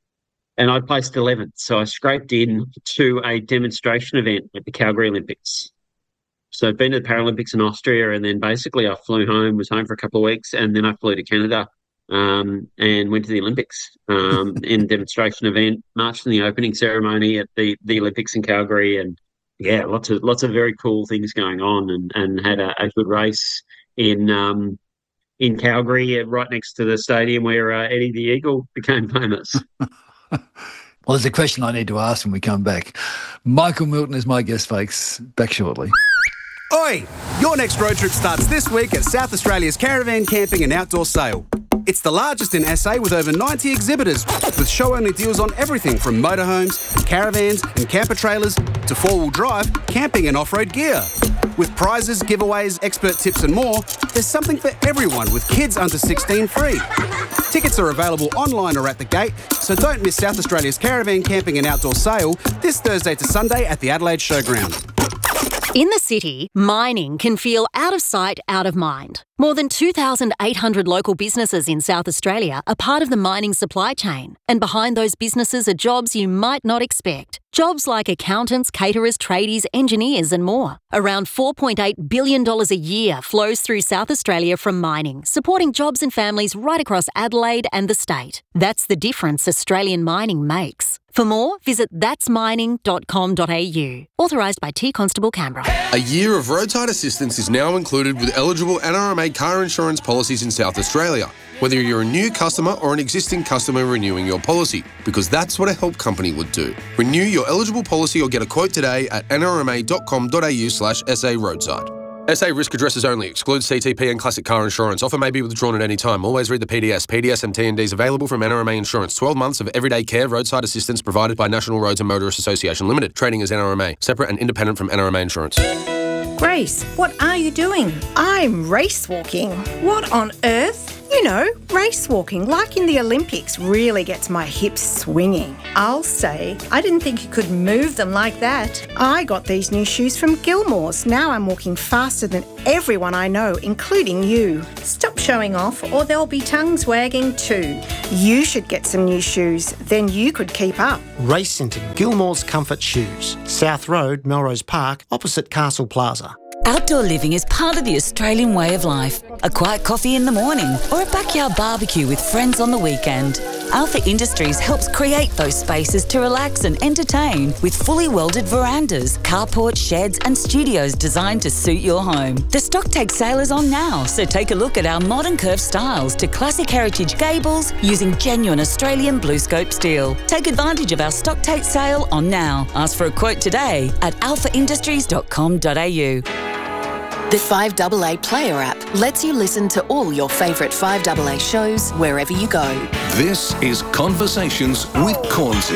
I placed 11th. So I scraped in to a demonstration event at the Calgary Olympics. So I'd been to the Paralympics in Austria, and then basically I was home for a couple of weeks, and then I flew to Canada and went to the Olympics in a demonstration event, marched in the opening ceremony at the Olympics in Calgary, and lots of very cool things going on, and had a good race in Calgary, right next to the stadium where Eddie the Eagle became famous. Well, there's a question I need to ask when we come back. Michael Milton is my guest, folks. Back shortly. Oi! Your next road trip starts this week at South Australia's Caravan Camping and Outdoor Sale. It's the largest in SA with over 90 exhibitors, with show-only deals on everything from motorhomes, caravans and camper trailers to four-wheel drive, camping and off-road gear. With prizes, giveaways, expert tips and more, there's something for everyone with kids under 16 free. Tickets are available online or at the gate, so don't miss South Australia's Caravan Camping and Outdoor Sale this Thursday to Sunday at the Adelaide Showground. In the city, mining can feel out of sight, out of mind. More than 2,800 local businesses in South Australia are part of the mining supply chain. And behind those businesses are jobs you might not expect. Jobs like accountants, caterers, tradies, engineers and more. Around $4.8 billion a year flows through South Australia from mining, supporting jobs and families right across Adelaide and the state. That's the difference Australian mining makes. For more, visit thatsmining.com.au. Authorised by T Constable Canberra. A year of roadside assistance is now included with eligible NRMA car insurance policies in South Australia, whether you're a new customer or an existing customer renewing your policy, because that's what a help company would do. Renew your eligible policy or get a quote today at nrma.com.au/SA roadside. SA risk addresses only. Excludes CTP and classic car insurance. Offer may be withdrawn at any time. Always read the PDS. PDS and T&Ds available from NRMA Insurance. 12 months of everyday care, roadside assistance provided by National Roads and Motorists Association Limited. Trading as NRMA. Separate and independent from NRMA Insurance. Grace, what are you doing? I'm race walking. What on earth? You know, race walking, like in the Olympics, really gets my hips swinging. I'll say, I didn't think you could move them like that. I got these new shoes from Gilmore's. Now I'm walking faster than everyone I know, including you. Stop showing off or there'll be tongues wagging too. You should get some new shoes, then you could keep up. Race into Gilmore's Comfort Shoes, South Road, Melrose Park, opposite Castle Plaza. Outdoor living is part of the Australian way of life. A quiet coffee in the morning or a backyard barbecue with friends on the weekend. Alpha Industries helps create those spaces to relax and entertain with fully welded verandas, carports, sheds and studios designed to suit your home. The stock take sale is on now, so take a look at our modern curved styles to classic heritage gables using genuine Australian BlueScope steel. Take advantage of our stock take sale on now. Ask for a quote today at alphaindustries.com.au. The 5AA Player app lets you listen to all your favourite 5AA shows wherever you go. This is Conversations with Cornsey.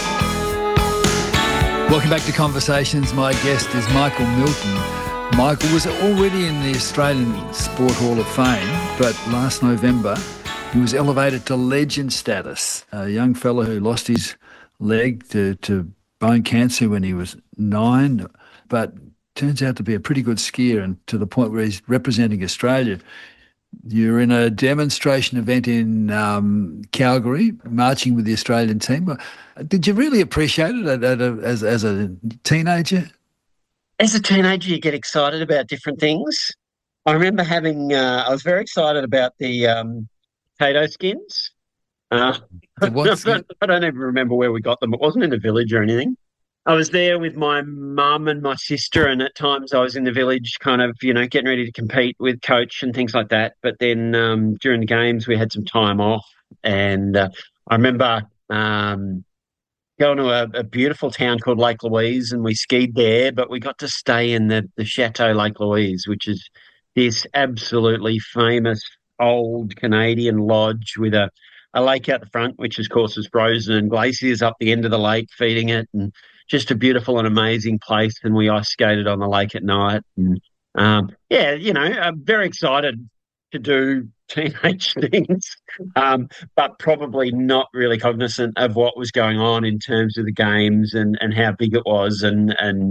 Welcome back to Conversations. My guest is Michael Milton. Michael was already in the Australian Sport Hall of Fame, but last November he was elevated to legend status. A young fellow who lost his leg to bone cancer when he was 9, but turns out to be a pretty good skier, and to the point where he's representing Australia. You're in a demonstration event in Calgary, marching with the Australian team. Did you really appreciate it as a teenager? As a teenager, you get excited about different things. I remember I was very excited about the potato skins. I don't even remember where we got them. It wasn't in the village or anything. I was there with my mum and my sister, and at times I was in the village kind of, getting ready to compete with coach and things like that. But then during the games, we had some time off. And I remember going to a beautiful town called Lake Louise, and we skied there, but we got to stay in the Chateau Lake Louise, which is this absolutely famous old Canadian lodge with a lake out the front, which of course is frozen, and glaciers up the end of the lake feeding it, and just a beautiful and amazing place. And we ice skated on the lake at night. And I'm very excited to do teenage things, but probably not really cognizant of what was going on in terms of the games and how big it was. And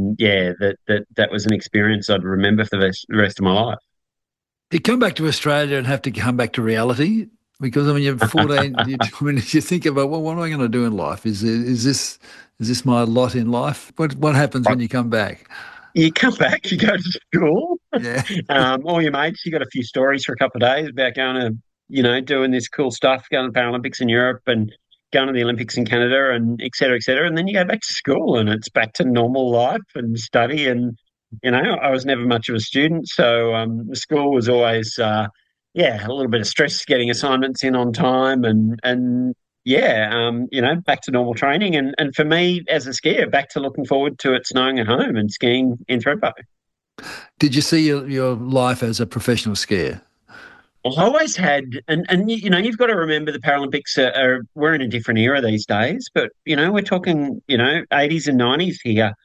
that was an experience I'd remember for the rest of my life. You come back to Australia and have to come back to reality? Because when you're 14, you think about, well, what am I going to do in life? Is this my lot in life? What happens when you come back? You come back, you go to school. Yeah. All your mates, you got a few stories for a couple of days about going to, doing this cool stuff, going to the Paralympics in Europe and going to the Olympics in Canada and et cetera, et cetera. And then you go back to school and it's back to normal life and study. And, I was never much of a student. So the school was always, a little bit of stress getting assignments in on time back to normal training. And for me as a skier, back to looking forward to it snowing at home and skiing in Thredbo. Did you see your life as a professional skier? Well, I always had, and you've got to remember the Paralympics we're in a different era these days, but, we're talking, 80s and 90s here.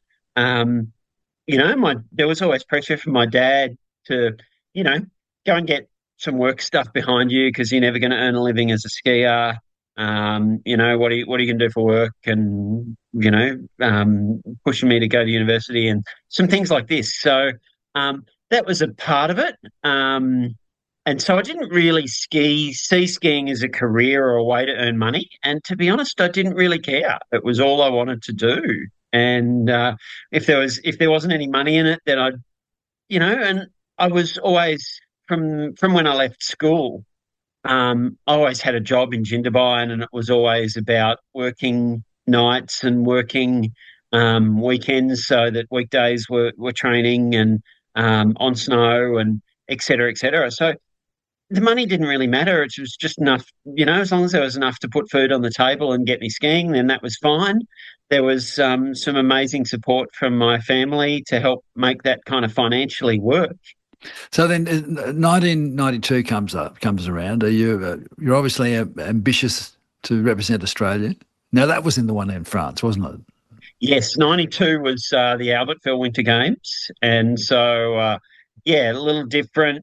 There was always pressure from my dad to, go and get some work stuff behind you because you're never going to earn a living as a skier. What are you going to do for work? And, pushing me to go to university and some things like this. So that was a part of it. And so I didn't really see skiing as a career or a way to earn money. And to be honest, I didn't really care. It was all I wanted to do. And if there wasn't any money in it, then and I was always from when I left school, I always had a job in Jindabyne, and it was always about working nights and working weekends so that weekdays were training and on snow and et cetera, et cetera. So the money didn't really matter. It was just enough, as long as there was enough to put food on the table and get me skiing, then that was fine. There was some amazing support from my family to help make that kind of financially work. So then 1992 comes around. You're obviously ambitious to represent Australia. Now, that was in the one in France, wasn't it? Yes, 92 was the Albertville Winter Games. And so, a little different.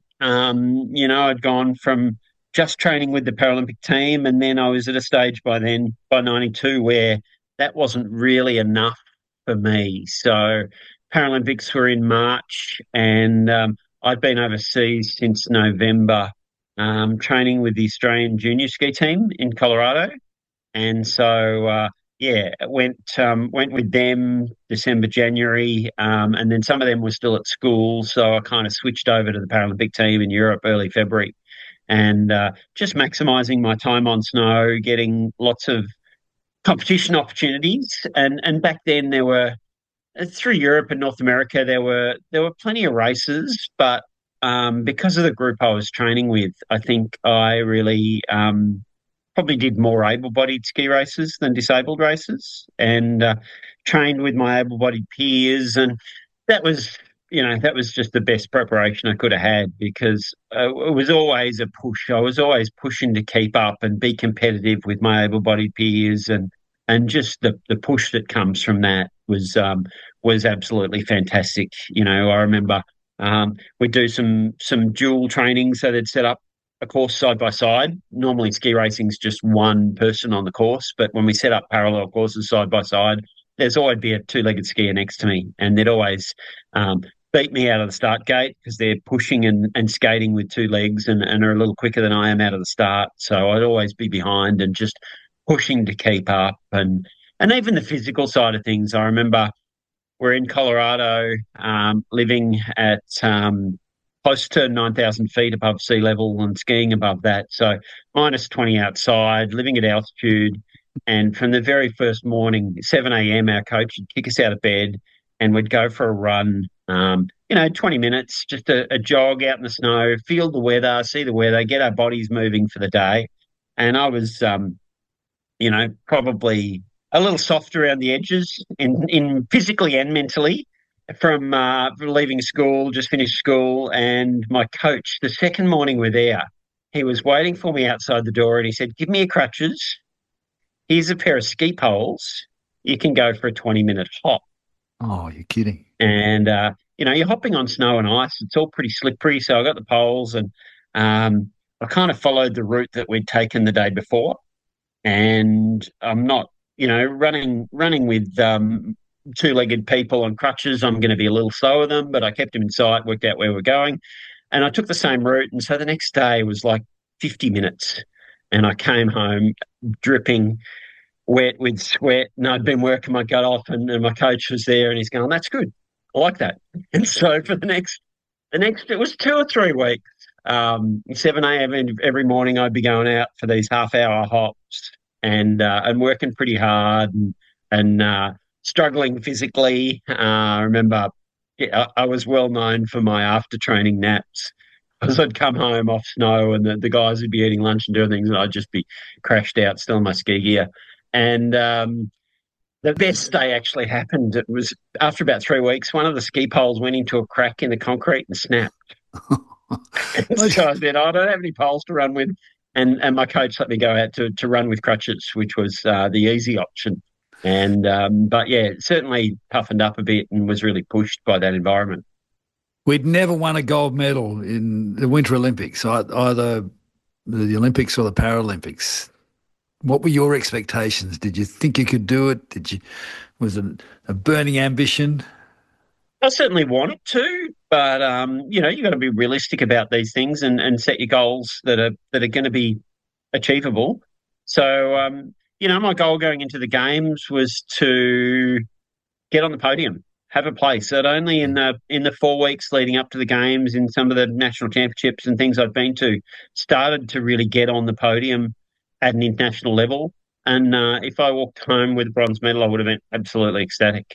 I'd gone from just training with the Paralympic team, and then I was at a stage by 92, where that wasn't really enough for me. So Paralympics were in March, and I'd been overseas since November, training with the Australian junior ski team in Colorado. And so, went with them December, January, and then some of them were still at school. So I kind of switched over to the Paralympic team in Europe early February, and just maximising my time on snow, getting lots of competition opportunities. And back then there were, through Europe and North America, there were plenty of races, but because of the group I was training with, I think I really probably did more able-bodied ski races than disabled races, and trained with my able-bodied peers, and that was just the best preparation I could have had, because it was always a push. I was always pushing to keep up and be competitive with my able-bodied peers, and just the push that comes from that was absolutely fantastic. I remember we'd do some dual training, so they'd set up a course side by side. Normally ski racing's just one person on the course, but when we set up parallel courses side by side, there's always be a two-legged skier next to me, and they'd always beat me out of the start gate because they're pushing and skating with two legs and are a little quicker than I am out of the start. So I'd always be behind and just pushing to keep up, and even the physical side of things. I remember we're in Colorado, living at close to 9,000 feet above sea level and skiing above that. So minus 20 outside, living at altitude. And from the very first morning, 7 a.m., our coach would kick us out of bed and we'd go for a run, 20 minutes, just a jog out in the snow, feel the weather, see the weather, get our bodies moving for the day. And I was, probably a little soft around the edges in physically and mentally, from leaving school, just finished school. And my coach, the second morning we're there, he was waiting for me outside the door, and he said, "Give me your crutches. Here's a pair of ski poles. You can go for a 20-minute hop." Oh, you're kidding. And, you're hopping on snow and ice. It's all pretty slippery. So I got the poles, and I kind of followed the route that we'd taken the day before. And I'm not, running with two-legged people on crutches, I'm going to be a little slower than them, but I kept them in sight, worked out where we're going. And I took the same route. And so the next day was like 50 minutes. And I came home dripping wet with sweat, and I'd been working my gut off, and my coach was there, and he's going, "That's good. I like that." And so for the next, it was 2 or 3 weeks, 7 a.m. every morning, I'd be going out for these half-hour hops and working pretty hard and struggling physically. I remember I was well known for my after-training naps, because I'd come home off snow and the guys would be eating lunch and doing things, and I'd just be crashed out, still in my ski gear. And the best day actually happened. It was after about 3 weeks, one of the ski poles went into a crack in the concrete and snapped. So I said, "I don't have any poles to run with." And my coach let me go out to run with crutches, which was the easy option. And but yeah, certainly toughened up a bit and was really pushed by that environment. We'd never won a gold medal in the Winter Olympics, either the Olympics or the Paralympics. What were your expectations? Did you think you could do it? Was it a burning ambition? I certainly wanted to, but you got to be realistic about these things and set your goals that are going to be achievable. So my goal going into the games was to get on the podium, have a place. I'd only in the 4 weeks leading up to the games, in some of the national championships and things I'd been to, started to really get on the podium at an international level. And if I walked home with a bronze medal, I would have been absolutely ecstatic.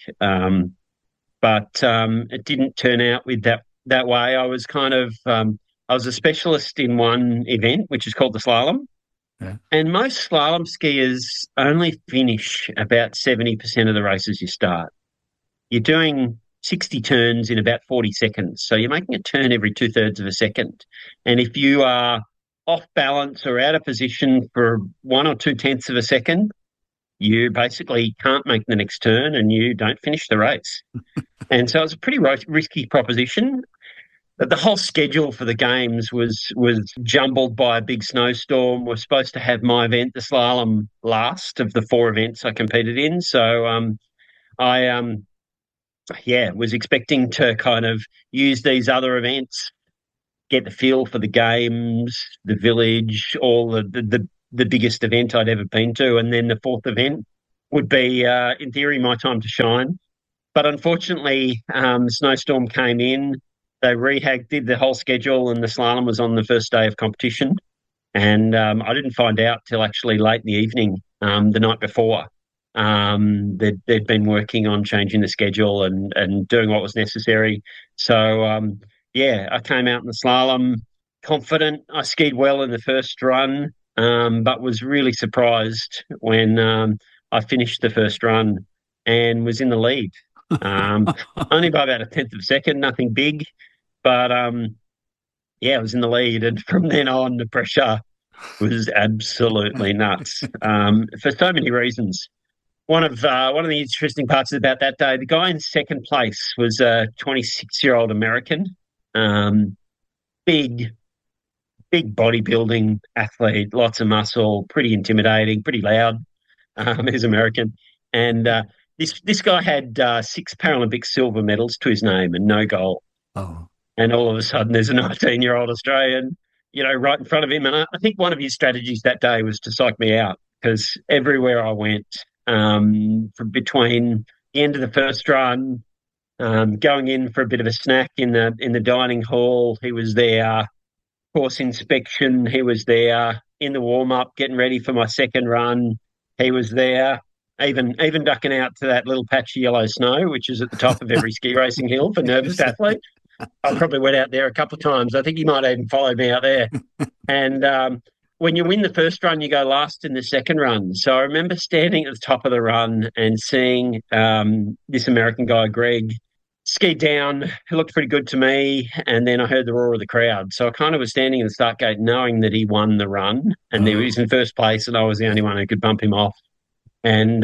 But it didn't turn out with that way. I was kind of I was a specialist in one event, which is called the slalom. Yeah. And most slalom skiers only finish about 70% of the races you start. You're doing 60 turns in about 40 seconds. So you're making a turn every 2/3 of a second. And if you are off balance or out of position for 1 or 2/10 of a second, you basically can't make the next turn and you don't finish the race. And so it's a pretty risky proposition. But the whole schedule for the games was jumbled by a big snowstorm. We're supposed to have my event, the slalom, last of the 4 events I competed in. So I was expecting to kind of use these other events, get the feel for the games, the village, all the biggest event I'd ever been to. And then the 4th event would be, in theory, my time to shine. But unfortunately, the snowstorm came in. They did the whole schedule, and the slalom was on the first day of competition. And I didn't find out till actually late in the evening, the night before. They'd been working on changing the schedule and doing what was necessary. So, I came out in the slalom confident. I skied well in the first run, but was really surprised when I finished the first run and was in the lead. Only by about 1/10 of a second, nothing big. But, I was in the lead. And from then on, the pressure was absolutely nuts for so many reasons. One of the interesting parts about that day, the guy in second place was a 26-year-old American, big bodybuilding athlete, lots of muscle, pretty intimidating, pretty loud. He's American. And this guy had 6 Paralympic silver medals to his name and no gold. Oh. And all of a sudden there's a 19-year-old Australian, right in front of him. And I think one of his strategies that day was to psych me out, because everywhere I went, from between the end of the first run, going in for a bit of a snack in the dining hall, he was there. Course inspection, he was there. In the warm-up, getting ready for my second run, he was there. Even ducking out to that little patch of yellow snow, which is at the top of every ski racing hill for nervous athletes. I probably went out there a couple of times. I think he might even follow me out there. And when you win the first run, you go last in the second run. So I remember standing at the top of the run and seeing this American guy, Greg, ski down. He looked pretty good to me. And then I heard the roar of the crowd. So I kind of was standing at the start gate knowing that he won the run and he was in first place and I was the only one who could bump him off. And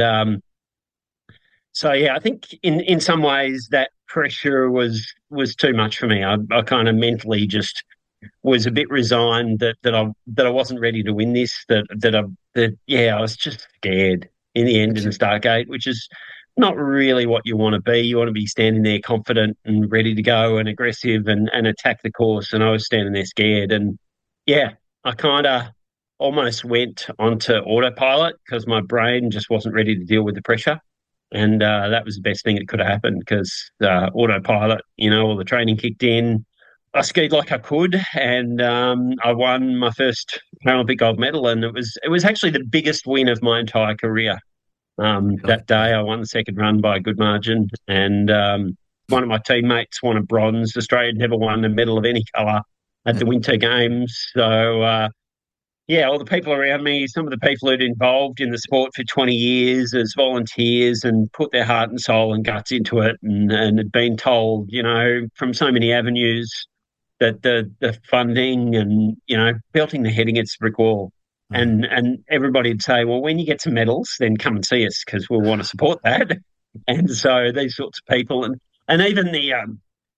I think in some ways that pressure was too much for me. I kind of mentally just was a bit resigned that I wasn't ready to win this. I was just scared in the end in the start gate, which is not really what you want to be. You want to be standing there confident and ready to go and aggressive and attack the course. And I was standing there scared. And I kind of almost went onto autopilot because my brain just wasn't ready to deal with the pressure. And that was the best thing that could have happened, because autopilot, all the training kicked in. I skied like I could, and I won my first Paralympic gold medal, and it was actually the biggest win of my entire career. That day, I won the second run by a good margin, and one of my teammates won a bronze. Australia had never won a medal of any colour at the Winter Games, so. All the people around me, some of the people who'd involved in the sport for 20 years as volunteers and put their heart and soul and guts into it and had been told, from so many avenues that the funding and, belting the head against the brick wall. And everybody would say, well, when you get some medals, then come and see us because we'll want to support that. And so these sorts of people and even the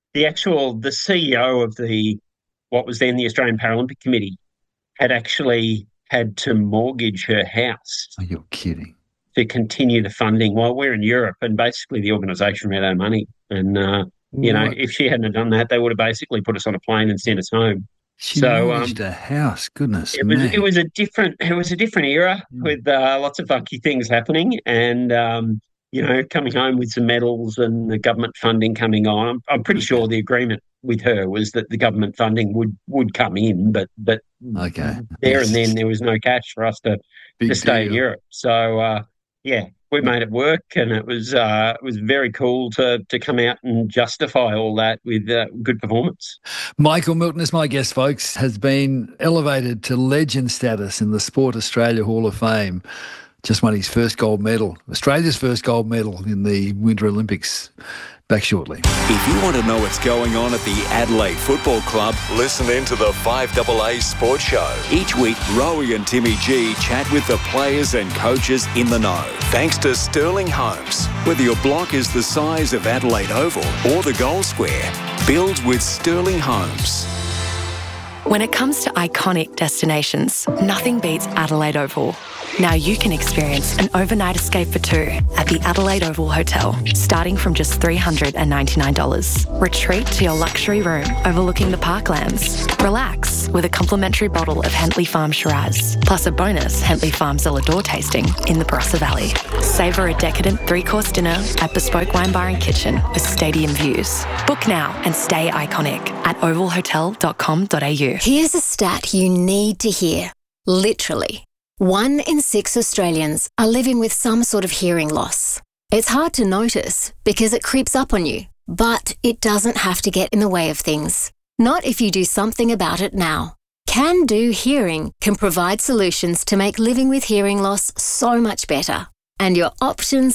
CEO of what was then the Australian Paralympic Committee had actually had to mortgage her house. Oh, you're kidding. To continue the funding while we're in Europe, and basically the organisation ran out of money. And, if she hadn't done that, they would have basically put us on a plane and sent us home. She mortgaged a house, goodness it me. It was a different era with lots of funky things happening and, coming home with some medals and the government funding coming on. I'm pretty sure the agreement with her was that the government funding would come in, but okay. There and then there was no cash for us to stay in Europe. So we made it work, and it was very cool to come out and justify all that with good performance. Michael Milton is my guest, folks, has been elevated to legend status in the Sport Australia Hall of Fame. Just won his first gold medal, Australia's first gold medal in the Winter Olympics Back shortly. If you want to know what's going on at the Adelaide Football Club, listen in to the 5AA Sports Show. Each week, Rowie and Timmy G chat with the players and coaches in the know. Thanks to Sterling Homes. Whether your block is the size of Adelaide Oval or the Gold Square, build with Sterling Homes. When it comes to iconic destinations, nothing beats Adelaide Oval. Now you can experience an overnight escape for two at the Adelaide Oval Hotel, starting from just $399. Retreat to your luxury room overlooking the parklands. Relax with a complimentary bottle of Hentley Farm Shiraz, plus a bonus Hentley Farm Zelador tasting in the Barossa Valley. Savour a decadent three-course dinner at Bespoke Wine Bar and Kitchen with stadium views. Book now and stay iconic at ovalhotel.com.au. Here's a stat you need to hear. Literally. 1 in 6 Australians are living with some sort of hearing loss. It's hard to notice because it creeps up on you, but it doesn't have to get in the way of things. Not if you do something about it now. Can Do Hearing can provide solutions to make living with hearing loss so much better. And your options